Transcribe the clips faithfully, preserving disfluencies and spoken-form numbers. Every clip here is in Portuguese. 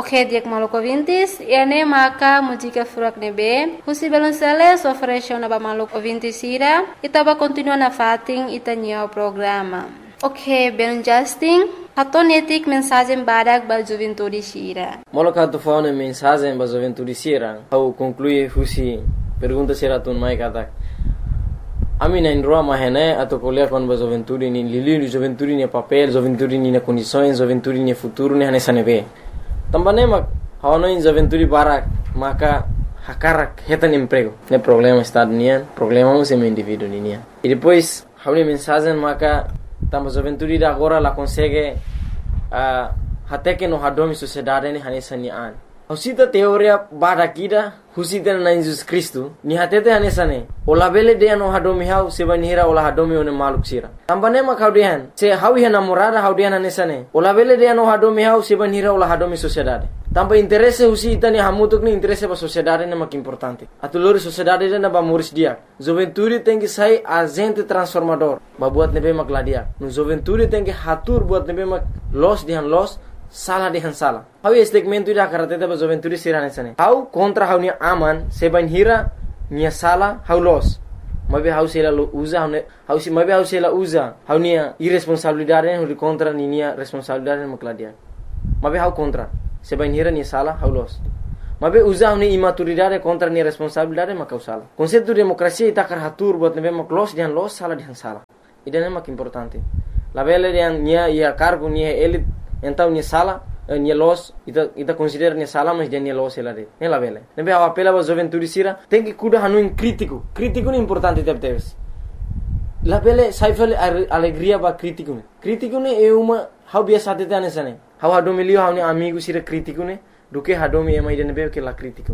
Ok, dia maluco ouvintes, e ane maka música furak nebe, husi belonceles oferece na ba maluco ouvintes ira, itaba continua na fating itanyo programa. Ok, belon Justin, hatonetik mensagem badak ba juventude sira. Moloka tu faune mensagem ba juventude sira, au conclui husi pergunta sira tun mai katak. Ami na indroa mahene atau kuliah kon ba juventude ni lili juventude ni papel, juventude ni na condições, juventude ni futuro ni hanesa nebe. Tambane mak hawano in juventude barak maka hakarak hetan emprego. Ne problema está nian, problema é um indivíduo nian. E depois hawni mensagem maka tamba juventude da agora la consegue uh, até que no hadomi sociedade ni hanesa ni an. Husita teoria bada kida husita na Jesus Cristo ni hatete hanesa ne. Ola bele de no hadomi hau seba nihira ola hadomi one maluk sira. Tambane mak haudian se hawi hana morada haudian hanesa ne. Ola bele de no hadomi hau seba nihira ola hadomi sociedade. Tamba interesse husita ni hamutuk ni interesse ba sociedade ne mak importante. Atulori sociedade na ba moris dia. Juventude tem que sair agente transformador. Ba buat nebe mak ladia. No juventude tem que hatur buat nebe mak los dihan los salah dihan salah. Hau statement ida karateta ba juventude sirane sane. Hau kontra hau ni aman seba nihira ni salah hau los. Mabe hau sela usa hau hau si mabe hau sela usa hau ni irresponsabilidade hau contra ni ni responsabilidade mak ladia. Mabe hau contra seba nihira ni salah hau los. Mabe usa hau ni imaturidade contra ni responsabilidade mak hau salah. Konsepto demokrasia ita kar hatur buat nebe mak los dihan los salah dihan salah. Ida mak importante. La bele dihan nia ia cargo ni elit então ni sala ni los ita ita considera ni sala mas dia ni los ela de ela vele nebe a apela ba juventude sira tem que cuidar hanu in crítico crítico ni importante tep teves la vele saifale alegria ba crítico ne crítico ne é uma how biasa tete anesane how hadomilio how ni amigo sira crítico ne do que hadomi é mais de nebe que la crítico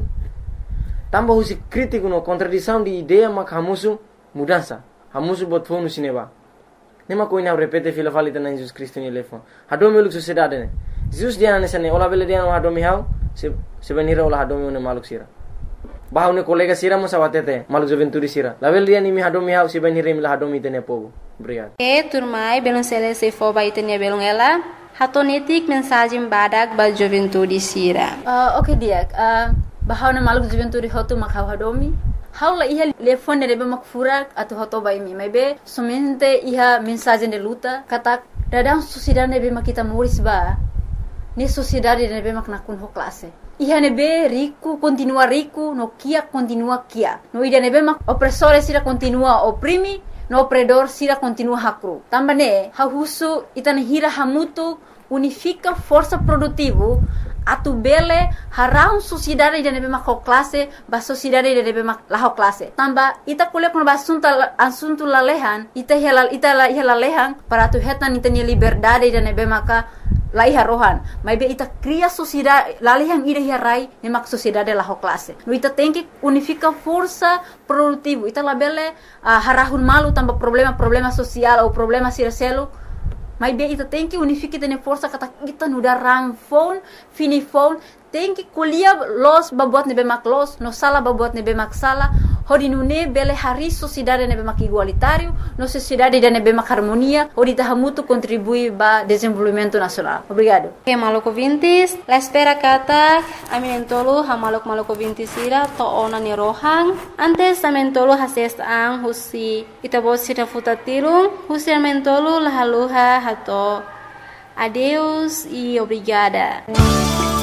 tamba husi crítico no contradição de ideia mak hamusu mudança hamusu bot fonu sineba nema koina repete fila falita na Jesus Cristo ni lefon hadomi luk sociedade ne Jesus dia na sane ola bele dia no hadomi hau se se venira ola hadomi ne maluk sira bahau ne kolega sira mo sawatete maluk juventude sira la bele dia ni mi hadomi hau se venira mi la hadomi tene pogo obrigado e turmai belon sele se fo ba itenia belon ela hatonetik mensagem badak ba juventude sira uh, okay dia uh, bahau na maluk juventude hotu makau hadomi Haula iha telefone de mak furak atau hoto bai mi maybe somente iha mensagem de luta kata dadang sociedade nebe mak kita moris ba ni sociedade nebe mak nakun ho classe iha nebe rico continua rico no kia continua kia no ida nebe mak opressore sira continua oprimi no opredor sira continua hakru tambane ha husu itane hira hamutu unifica força produtivo atu bele harau sociedade de nebe mak classe ba sociedade de nebe mak la classe tamba ita kuliah kono basunta asunto lalehan ita hela ita la hela lehan para tu hetan ita ni liberdade de nebe maka la iha rohan mai be ita cria sociedade lalehan ida hirai ne mak sociedade la classe no ita tem que unifica força produtivo ita la bele uh, harahun malu tamba problema problema social ou problema siraselo mas bem, ita tem que unificar tene força kata kita nuda ramfon, finifon, tem que colher los babuat nebe mak los, no sala babuat nebe mak sala, hodi nune bele hari sociedade nebe mak igualitário, no sociedade de nebe mak harmonia, hodi tahamutu contribui ba desenvolvimento nacional. Obrigado. Okay, maluco vintis, la espera kata, aminentolo ha maluk maluco vintis ira to ona ni rohang, antes amentolo hases ang husi itabos sira futatirung, husi amentolo lahaluha hato. Adeus e obrigada.